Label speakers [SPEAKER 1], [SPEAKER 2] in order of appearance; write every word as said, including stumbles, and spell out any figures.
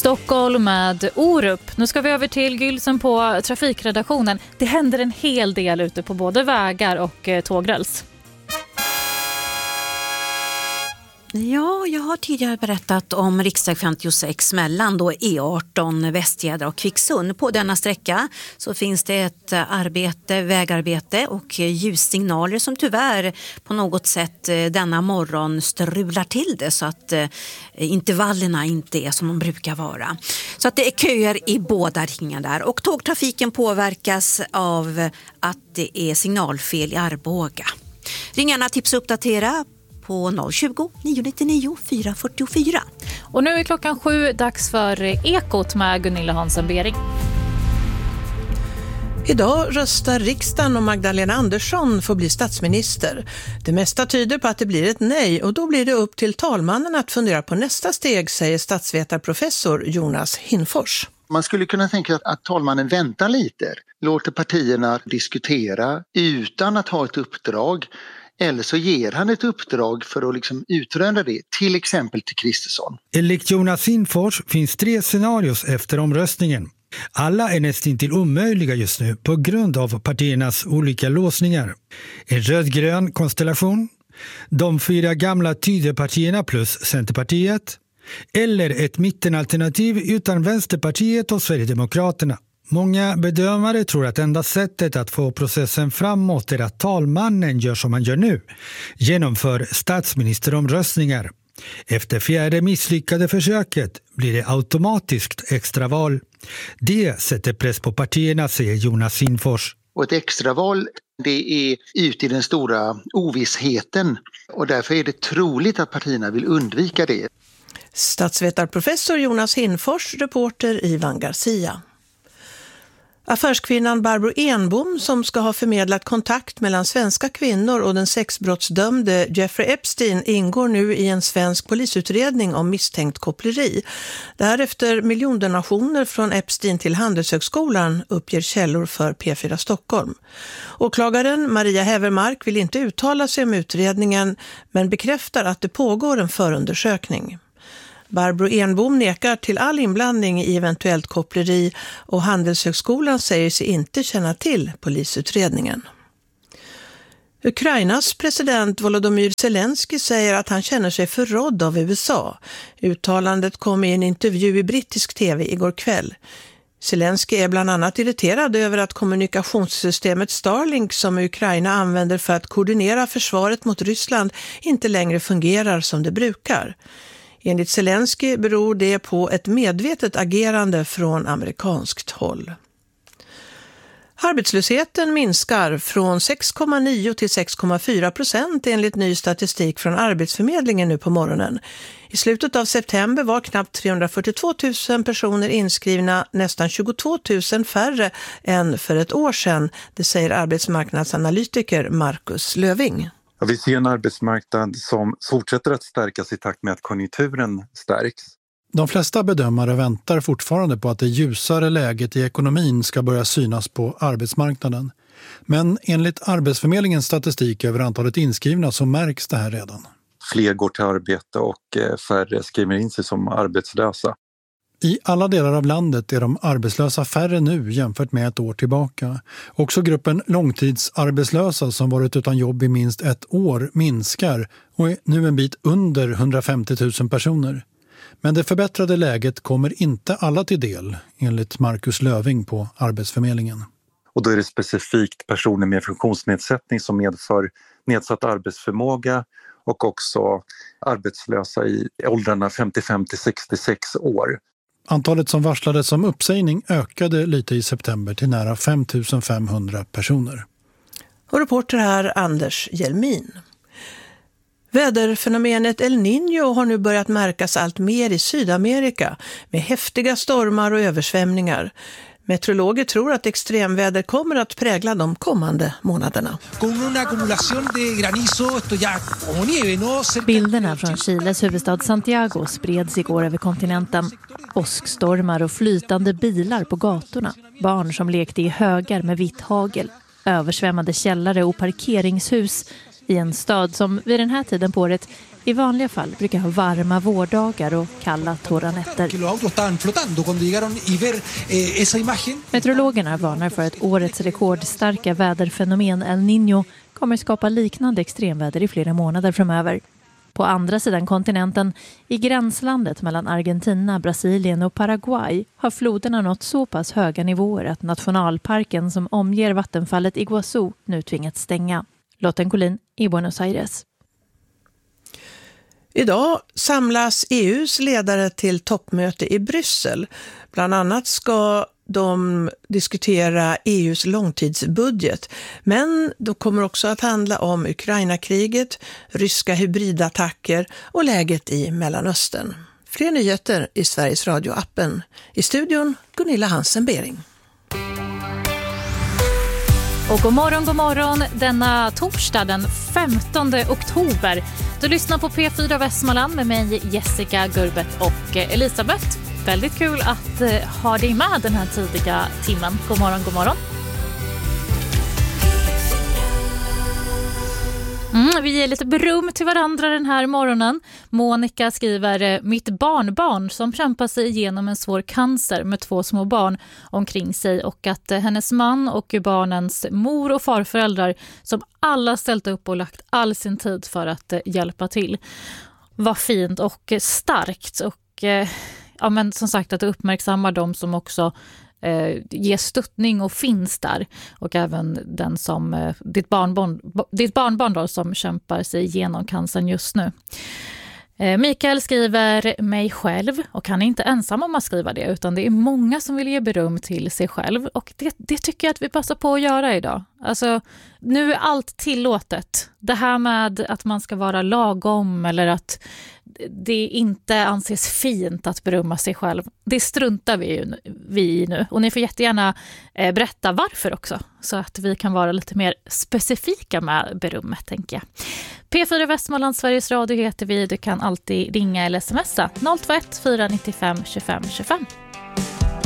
[SPEAKER 1] Stockholm med Orup. Nu ska vi över till Gylsen på trafikredaktionen. Det händer en hel del ute på både vägar och tågräls.
[SPEAKER 2] Ja, jag har tidigare berättat om riksväg femtiosex mellan då E arton, Västgädra och Kvicksund. På denna sträcka så finns det ett arbete, vägarbete och ljussignaler som tyvärr på något sätt denna morgon strular till det så att intervallerna inte är som de brukar vara. Så att det är köer i båda riktningarna där och tågtrafiken påverkas av att det är signalfel i Arboga. Ring gärna tips och uppdatera på noll tjugo, nio nittionio, fyra fyrtiofyra.
[SPEAKER 1] Och nu är klockan sju, dags för Ekot med Gunilla Hansen-Bering.
[SPEAKER 3] Idag röstar riksdagen om Magdalena Andersson får bli statsminister. Det mesta tyder på att det blir ett nej och då blir det upp till talmannen att fundera på nästa steg, säger statsvetarprofessor Jonas Hinfors.
[SPEAKER 4] Man skulle kunna tänka att, att talmannen väntar lite, låter partierna diskutera utan att ha ett uppdrag. Eller så ger han ett uppdrag för att liksom utröna det, till exempel till Kristersson.
[SPEAKER 5] Enligt Jonas Hinfors finns tre scenarios efter omröstningen. Alla är nästan till omöjliga just nu på grund av partiernas olika låsningar. En rödgrön konstellation, de fyra gamla Tidöpartierna plus Centerpartiet, eller ett mittenalternativ utan Vänsterpartiet och Sverigedemokraterna. Många bedömare tror att enda sättet att få processen framåt är att talmannen gör som man gör nu, genomför statsministeromröstningar. Efter fjärde misslyckade försöket blir det automatiskt extraval. Det sätter press på partierna, säger Jonas Hinfors.
[SPEAKER 4] Och ett extraval, det är ute i den stora ovissheten och därför är det troligt att partierna vill undvika det.
[SPEAKER 3] Statsvetarprofessor Jonas Hinfors, reporter Ivan Garcia. Affärskvinnan Barbro Enbom, som ska ha förmedlat kontakt mellan svenska kvinnor och den sexbrottsdömde Jeffrey Epstein, ingår nu i en svensk polisutredning om misstänkt koppleri. Därefter miljondonationer från Epstein till Handelshögskolan, uppger källor för P fyra Stockholm. Åklagaren Maria Hävermark vill inte uttala sig om utredningen men bekräftar att det pågår en förundersökning. Barbro Enbom nekar till all inblandning i eventuellt koppleri och Handelshögskolan säger sig inte känna till polisutredningen. Ukrainas president Volodymyr Zelensky säger att han känner sig förrådd av U S A. Uttalandet kom i en intervju i brittisk tv igår kväll. Zelensky är bland annat irriterad över att kommunikationssystemet Starlink som Ukraina använder för att koordinera försvaret mot Ryssland inte längre fungerar som det brukar. Enligt Zelensky beror det på ett medvetet agerande från amerikanskt håll. Arbetslösheten minskar från sex komma nio till sex komma fyra procent enligt ny statistik från Arbetsförmedlingen nu på morgonen. I slutet av september var knappt trehundrafyrtiotvå tusen personer inskrivna, nästan tjugotvå tusen färre än för ett år sedan, det säger arbetsmarknadsanalytiker Marcus Löving.
[SPEAKER 6] Ja, vi ser en arbetsmarknad som fortsätter att stärkas i takt med att konjunkturen stärks.
[SPEAKER 7] De flesta bedömare väntar fortfarande på att det ljusare läget i ekonomin ska börja synas på arbetsmarknaden. Men enligt Arbetsförmedlingens statistik över antalet inskrivna så märks det här redan.
[SPEAKER 6] Fler går till arbete och färre skriver in sig som arbetslösa.
[SPEAKER 7] I alla delar av landet är de arbetslösa färre nu jämfört med ett år tillbaka. Också gruppen långtidsarbetslösa som varit utan jobb i minst ett år minskar och är nu en bit under hundrafemtio tusen personer. Men det förbättrade läget kommer inte alla till del, enligt Marcus Löving på Arbetsförmedlingen.
[SPEAKER 6] Och då är det specifikt personer med funktionsnedsättning som medför nedsatt arbetsförmåga och också arbetslösa i åldrarna femtiofem till sextiosex år.
[SPEAKER 7] Antalet som varslades om uppsägning ökade lite i september till nära fem tusen femhundra personer.
[SPEAKER 3] Och reporter här Anders Hjelmin. Väderfenomenet El Niño har nu börjat märkas allt mer i Sydamerika med häftiga stormar och översvämningar. Meteorologer tror att extremväder kommer att prägla de kommande månaderna.
[SPEAKER 1] Bilderna från Chiles huvudstad Santiago spreds igår över kontinenten. Åskstormar och flytande bilar på gatorna. Barn som lekte i högar med vitt hagel. Översvämmade källare och parkeringshus. i en stad som vid den här tiden på året i vanliga fall brukar ha varma vårdagar och kalla torra nätter. Meteorologerna varnar för att årets rekordstarka väderfenomen El Niño kommer skapa liknande extremväder i flera månader framöver. På andra sidan kontinenten, i gränslandet mellan Argentina, Brasilien och Paraguay, har floderna nått så pass höga nivåer att nationalparken som omger vattenfallet Iguazú nu tvingats stänga. Lotten Collin i Buenos Aires.
[SPEAKER 3] Idag samlas E U:s ledare till toppmöte i Bryssel. Bland annat ska de diskutera E U:s långtidsbudget. Men det kommer också att handla om Ukraina-kriget, ryska hybridattacker och läget i Mellanöstern. Fler nyheter i Sveriges Radio-appen. I studion Gunilla Hansen-Bering.
[SPEAKER 1] Och god morgon, god morgon denna torsdag den femtonde oktober. Du lyssnar på P fyra Västmanland med mig Jessica Gurbet och Elisabeth. Väldigt kul att eh, ha dig med den här tidiga timmen. God morgon, god morgon. Mm, vi ger lite beröm till varandra den här morgonen. Monica skriver, mitt barnbarn som kämpar sig igenom en svår cancer med två små barn omkring sig och att eh, hennes man och barnens mor och farföräldrar som alla ställt upp och lagt all sin tid för att eh, hjälpa till. Vad fint och starkt och eh, ja, men som sagt att uppmärksamma de som också eh, ger stöttning och finns där. Och även den som, eh, ditt barnbarn, ditt barnbarn då, som kämpar sig igenom cancern just nu. Eh, Mikael skriver mig själv och han är inte ensam om att skriva det utan det är många som vill ge beröm till sig själv och det, det tycker jag att vi passar på att göra idag. Alltså nu är allt tillåtet. Det här med att man ska vara lagom eller att det inte anses fint att berömma sig själv. Det struntar vi, ju, vi i nu. Och ni får jättegärna eh, berätta varför också. Så att vi kan vara lite mer specifika med berömmet, tänker jag. P fyra Västmanland, Sveriges Radio heter vi. Du kan alltid ringa eller smsa noll två ett fyra nio fem två fem två fem.